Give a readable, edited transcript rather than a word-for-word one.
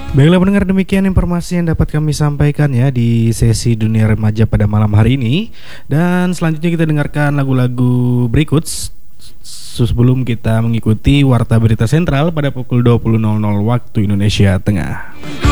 Baiklah pendengar, demikian informasi yang dapat kami sampaikan ya di sesi Dunia Remaja pada malam hari ini. Dan selanjutnya kita dengarkan lagu-lagu berikut sebelum kita mengikuti Warta Berita Sentral pada pukul 20.00 waktu Indonesia Tengah.